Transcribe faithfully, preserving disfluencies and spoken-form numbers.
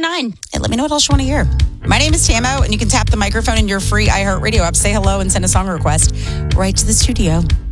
nine and let me know what else you want to hear. My name is Tamo, and you can tap the microphone in your free iHeartRadio app, say hello, and send a song request right to the studio.